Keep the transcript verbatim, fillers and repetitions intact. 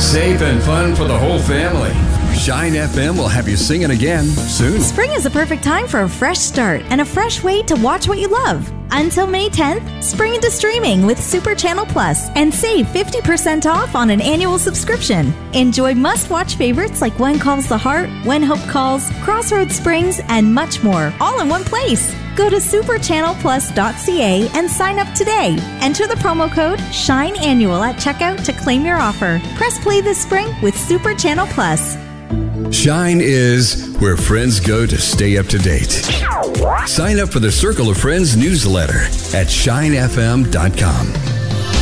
Safe and fun for the whole family. Shine F M will have you singing again soon. Spring is a perfect time for a fresh start and a fresh way to watch what you love. Until May tenth, spring into streaming with Super Channel Plus and save fifty percent off on an annual subscription. Enjoy must-watch favorites like When Calls the Heart, When Hope Calls, Crossroads Springs, and much more, all in one place. Go to super channel plus dot c a and sign up today. Enter the promo code SHINEANNUAL at checkout to claim your offer. Press play this spring with Super Channel Plus. Shine is where friends go to stay up to date. Sign up for the Circle of Friends newsletter at shine f m dot com.